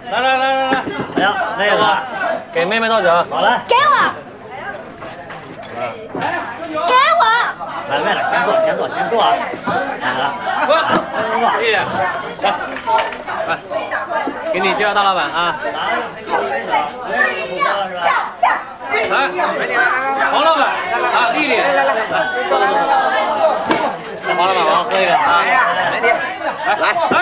来， 哎呀，累了， 给妹妹倒酒。 好了， 给我，给我。 来累了，先坐。来了， 谢谢。来，给你介绍大老板啊。来，黄老板啊，丽丽，来，坐。黄老板，我喝一个啊。来，